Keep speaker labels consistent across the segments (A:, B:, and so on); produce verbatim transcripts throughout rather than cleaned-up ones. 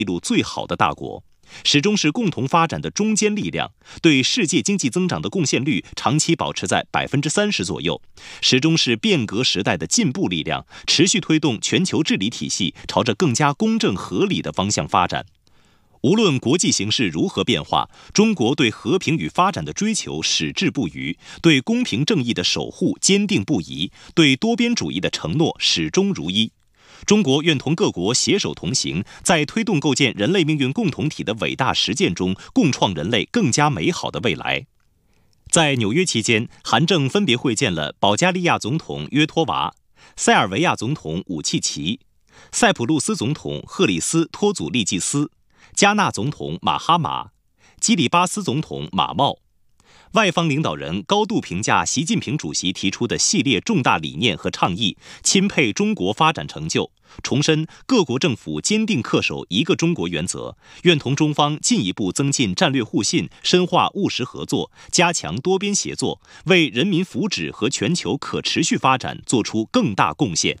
A: 记录最好的大国，始终是共同发展的中坚力量，对世界经济增长的贡献率长期保持在百分之三十左右，始终是变革时代的进步力量，持续推动全球治理体系朝着更加公正合理的方向发展。无论国际形势如何变化，中国对和平与发展的追求矢志不渝，对公平正义的守护坚定不移，对多边主义的承诺始终如一。中国愿同各国携手同行，在推动构建人类命运共同体的伟大实践中，共创人类更加美好的未来。在纽约期间，韩正分别会见了保加利亚总统约托娃、塞尔维亚总统武契奇、塞浦路斯总统赫里斯托祖利济斯、加纳总统马哈马、基里巴斯总统马茂。外方领导人高度评价习近平主席提出的系列重大理念和倡议，钦佩中国发展成就，重申各国政府坚定恪守一个中国原则，愿同中方进一步增进战略互信，深化务实合作，加强多边协作，为人民福祉和全球可持续发展做出更大贡献。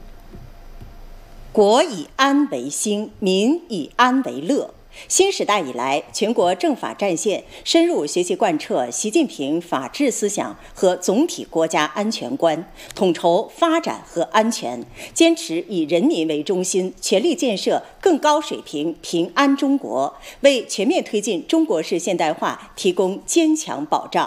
B: 国以安为兴，民以安为乐。新时代以来，全国政法战线深入学习贯彻习近平法治思想和总体国家安全观，统筹发展和安全，坚持以人民为中心，全力建设更高水平平安中国，为全面推进中国式现代化提供坚强保障。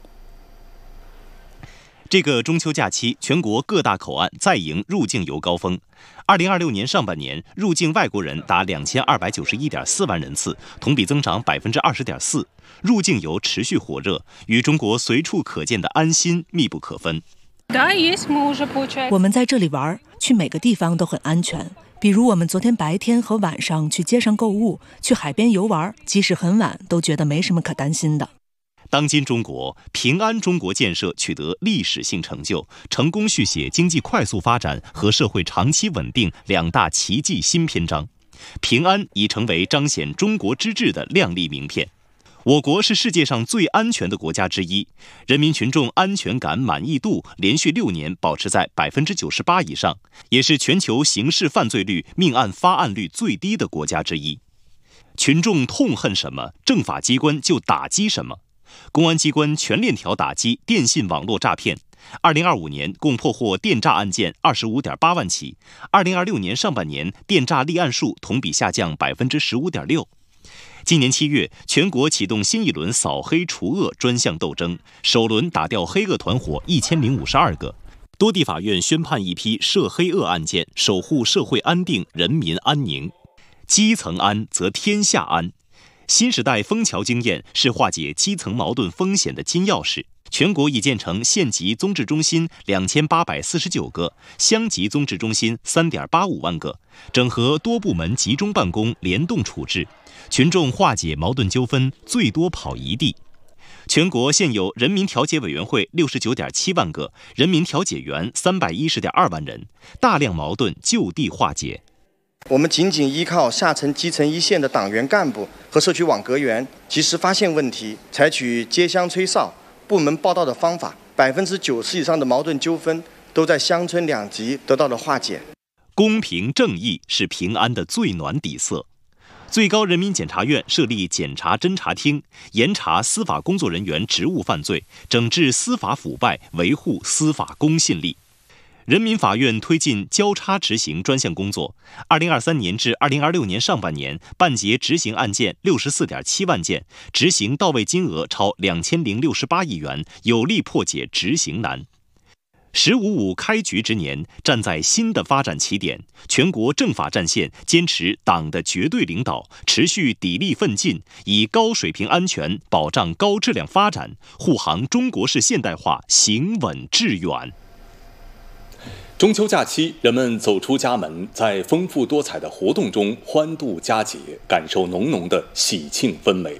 A: 这个中秋假期，全国各大口岸再迎入境游高峰。二零二六年上半年，入境外国人达两千二百九十一点四万人次，同比增长百分之二十点四。入境游持续火热，与中国随处可见的安心密不可分。
C: 我们在这里玩，去每个地方都很安全。比如我们昨天白天和晚上去街上购物，去海边游玩，即使很晚，都觉得没什么可担心的。
A: 当今中国平安中国建设取得历史性成就，成功续写经济快速发展和社会长期稳定两大奇迹新篇章。平安已成为彰显中国之治的亮丽名片。我国是世界上最安全的国家之一，人民群众安全感满意度连续六年保持在百分之九十八以上，也是全球刑事犯罪率、命案发案率最低的国家之一。群众痛恨什么，政法机关就打击什么。公安机关全链条打击电信网络诈骗，二零二五年共破获电诈案件二十五点八万起，二零二六年上半年电诈立案数同比下降百分之十五点六。今年七月，全国启动新一轮扫黑除恶专项斗争，首轮打掉黑恶团伙一千零五十二个。多地法院宣判一批涉黑恶案件，守护社会安定、人民安宁。基层安则天下安。新时代枫桥经验是化解基层矛盾风险的金钥匙。全国已建成县级综治中心两千八百四十九个，乡级综治中心三点八五万个，整合多部门集中办公、联动处置，群众化解矛盾纠纷最多跑一地。全国现有人民调解委员会六十九点七万个，人民调解员三百一十点二万人，大量矛盾就地化解。
D: 我们仅仅依靠下层基层一线的党员干部和社区网格员及时发现问题，采取接乡吹哨、部门报到的方法，百分之九十以上的矛盾纠纷都在乡村两级得到了化解。
A: 公平正义是平安的最暖底色。最高人民检察院设立检察侦查厅，严查司法工作人员职务犯罪，整治司法腐败，维护司法公信力。人民法院推进交叉执行专项工作，二零二三年至二零二六年上半年办结执行案件六十四点七万件，执行到位金额超两千零六十八亿元，有力破解执行难。十五五开局之年，站在新的发展起点，全国政法战线坚持党的绝对领导，持续砥砺奋进，以高水平安全保障高质量发展，护航中国式现代化行稳致远。
E: 中秋假期，人们走出家门，在丰富多彩的活动中欢度佳节，感受浓浓的喜庆氛围。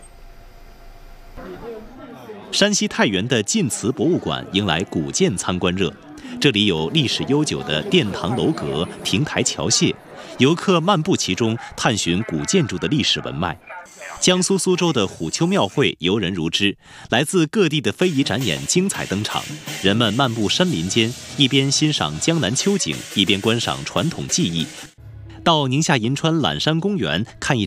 A: 山西太原的晋祠博物馆迎来古建参观热，这里有历史悠久的殿堂楼阁、亭台桥榭，游客漫步其中，探寻古建筑的历史文脉。江苏苏州的虎丘庙会游人如织，来自各地的非遗展演精彩登场。人们漫步山林间，一边欣赏江南秋景，一边观赏传统技艺。 到宁夏银川揽山公园看一